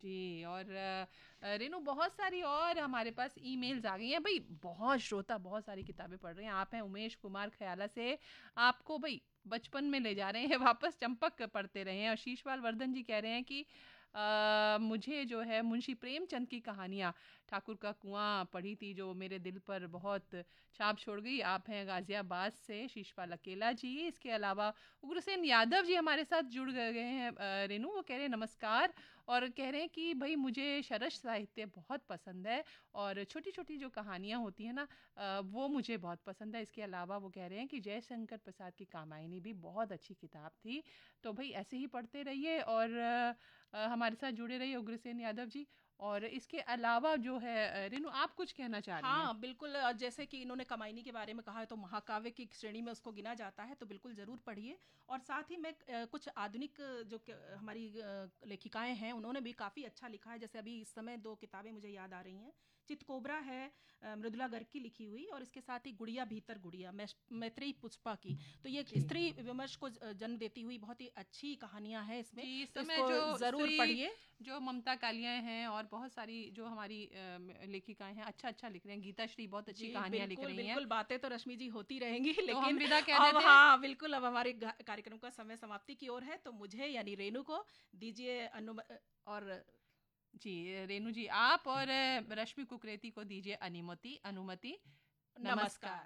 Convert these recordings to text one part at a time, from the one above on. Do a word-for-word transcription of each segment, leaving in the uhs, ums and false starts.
जी। और अ, रेनू बहुत सारी और हमारे पास ईमेल्स आ गई हैं भाई, बहुत श्रोता बहुत सारी किताबें पढ़ रहे हैं। आप हैं उमेश कुमार खयाला से, आपको भाई बचपन में ले जा रहे हैं वापस, चंपक पढ़ते रहे हैं। और शीशपाल वर्धन जी कह रहे हैं कि अ, मुझे जो है मुंशी प्रेमचंद की कहानियाँ, ठाकुर का कुआं पढ़ी थी जो मेरे दिल पर बहुत छाप छोड़ गई। आप हैं गाजियाबाद से शीशपाल अकेला जी। इसके अलावा उग्रसेन यादव जी हमारे साथ जुड़ गए हैं अ, रेनू, वो कह रहे हैं नमस्कार, और कह रहे हैं कि भाई मुझे सरस साहित्य बहुत पसंद है और छोटी छोटी जो कहानियाँ होती हैं ना अ, वो मुझे बहुत पसंद है। इसके अलावा वो कह रहे हैं कि जयशंकर प्रसाद की कामायनी भी बहुत अच्छी किताब थी। तो भाई ऐसे ही पढ़ते रहिए और अ, अ, हमारे साथ जुड़े रहिए उग्रसेन यादव जी। और इसके अलावा जो है अ, रेनू, आप कुछ कहना चाह रही हैं? हाँ बिल्कुल, अ, जैसे कि इन्होंने कमायनी के बारे में कहा है तो महाकाव्य की श्रेणी में उसको गिना जाता है, तो बिल्कुल ज़रूर पढ़िए। और साथ ही मैं अ, कुछ आधुनिक अ, जो क- हमारी अ, लेखिकाएं हैं उन्होंने भी काफ़ी अच्छा लिखा है। जैसे अभी इस समय दो किताबें मुझे याद आ रही हैं। चितकोबरा है अ, मृदुला गर्ग की लिखी हुई, और इसके साथ ही गुड़िया भीतर गुड़िया मैश- मैत्रेयी पुष्पा की। तो ये जी स्त्री विमर्श को ज- जन्म देती हुई बहुत ही अच्छी कहानियां हैं इसमें, जी। इस तो समय इसको जो ज़रूर स्त्री, पढ़िए। जो ममता कालिया हैं और बहुत सारी जो हमारी अ, लेखिकाएं हैं, अच्छा अच्छा लिख रहे हैं। गीता श्री बहुत अच्छी जी कहानियां लिख बिल्कुल रही हैं। बिल्कुल, बातें तो रश्मि जी होती रहेंगी तो हम लेकिन विदा कह अब, देते हैं। हाँ बिल्कुल, अब हमारे घ- कार्यक्रम का समय समाप्ति की ओर है, तो मुझे यानी रेणु को दीजिए अनु और जी रेनू जी, आप और अ, रश्मि कुकरेती को दीजिए अनुमति अनुमति नमस्कार। नमस्कार।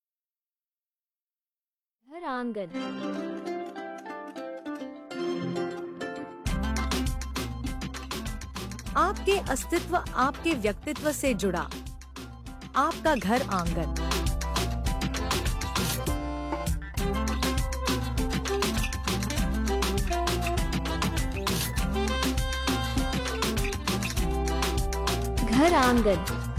घर आंगन। आपके अस्तित्व आपके व्यक्तित्व से जुड़ा, आपका घर आंगन। घर आंगन।